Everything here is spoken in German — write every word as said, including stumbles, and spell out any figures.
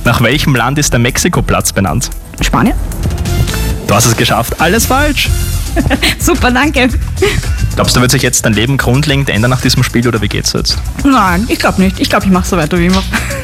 Nach welchem Land ist der Mexikoplatz benannt? Spanien? Du hast es geschafft. Alles falsch. Super, danke. Glaubst du, wird sich jetzt dein Leben grundlegend ändern nach diesem Spiel oder wie geht's jetzt? Nein, ich glaube nicht. Ich glaube, ich mache so weiter wie immer.